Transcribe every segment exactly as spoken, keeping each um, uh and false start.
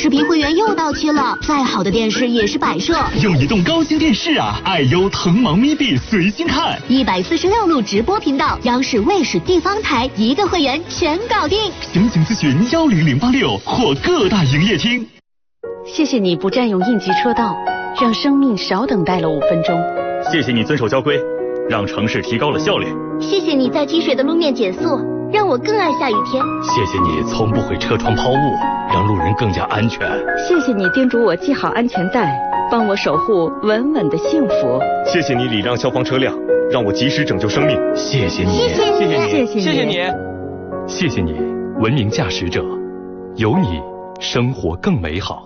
视频会员又到期了，再好的电视也是摆设。 用移动高清电视啊，爱优腾芒咪 B 随心看， 一百四十六路直播频道，央视、卫视、地方台一个会员全搞定。 详情咨询幺零零八六或各大营业厅。 谢谢你不占用应急车道，让生命少等待了五分钟。 谢谢你遵守交规，让城市提高了效率。 谢谢你在积水的路面减速，让我更爱下雨天。 谢谢你从不会车窗抛物，让路人更加安全。 谢谢你叮嘱我系好安全带，帮我守护稳稳的幸福。 谢谢你礼让消防车辆，让我及时拯救生命。 谢谢你， 谢谢你， 谢谢你， 谢谢你， 谢谢你，文明驾驶者，有你，生活更美好。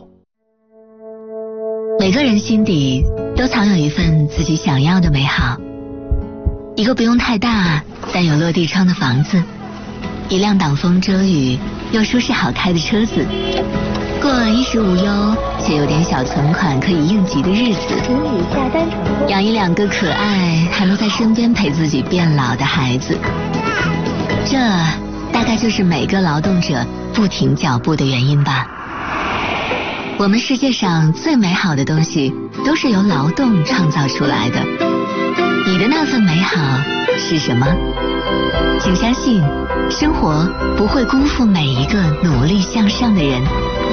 每个人心底都藏有一份自己想要的美好，一个不用太大但有落地窗的房子，一辆挡风遮雨又舒适好开的车子，过衣食无忧且有点小存款可以应急的日子， 请你下单成功， 养一两个可爱还能在身边陪自己变老的孩子，这大概就是每个劳动者不停脚步的原因吧。我们世界上最美好的东西都是由劳动创造出来的，你的那份美好是什么？请相信，生活不会辜负每一个努力向上的人。